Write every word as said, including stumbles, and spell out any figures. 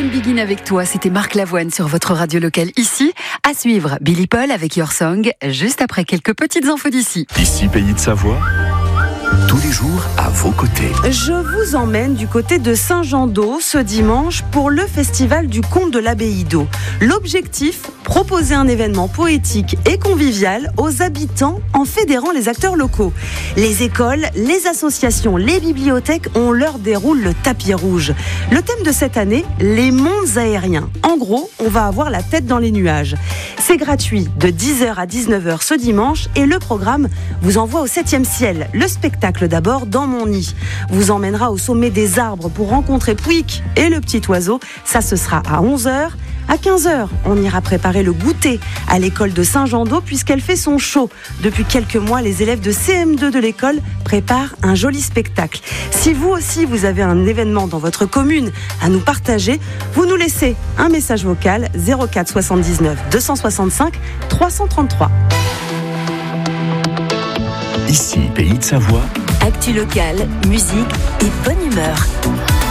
Alone Begin avec toi, c'était Marc Lavoine sur votre radio locale ici. À suivre, Billy Paul avec Your Song, juste après quelques petites infos d'ici. Ici, Pays de Savoie, tous les jours à vos côtés. Je vous emmène du côté de Saint-Jean-d'Eau ce dimanche pour le festival du conte de l'abbaye d'Eau. L'objectif, proposer un événement poétique et convivial aux habitants en fédérant les acteurs locaux. Les écoles, les associations, les bibliothèques, on leur déroule le tapis rouge. Le thème de cette année, les mondes aériens. En gros, on va avoir la tête dans les nuages. C'est gratuit de dix heures à dix-neuf heures ce dimanche et le programme vous envoie au septième ciel. Le spectacle d'abord dans mon nid vous emmènera au sommet des arbres pour rencontrer Pouic et le petit oiseau. Ça, ce sera à onze heures. À quinze heures, on ira préparer le goûter à l'école de Saint-Jean-d'Eau puisqu'elle fait son show. Depuis quelques mois, les élèves de C M deux de l'école préparent un joli spectacle. Si vous aussi, vous avez un événement dans votre commune à nous partager, vous nous laissez un message vocal zéro quatre soixante-dix-neuf deux cent soixante-cinq trois cent trente-trois. Ici, Pays de Savoie. Actu locale, musique et bonne humeur.